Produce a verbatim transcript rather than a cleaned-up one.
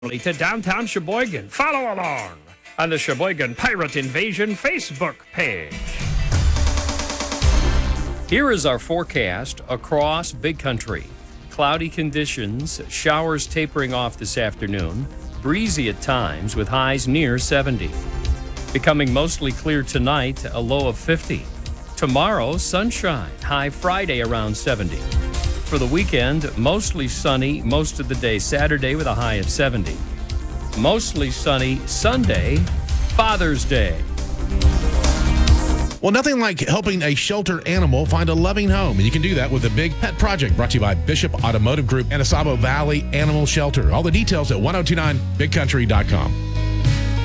to downtown Sheboygan. Follow along on the Sheboygan Pirate Invasion Facebook page. Here is our forecast across Big Country. Cloudy conditions, showers tapering off this afternoon, breezy at times with highs near seventy. Becoming mostly clear tonight, a low of fifty. Tomorrow, sunshine, high Friday around seventy. For the weekend, mostly sunny most of the day Saturday with a high of seventy. Mostly sunny Sunday, Father's Day. Well, nothing like helping a shelter animal find a loving home. And you can do that with a big pet project brought to you by Bishop Automotive Group and Asabo Valley Animal Shelter. All the details at ten twenty-nine big country dot com.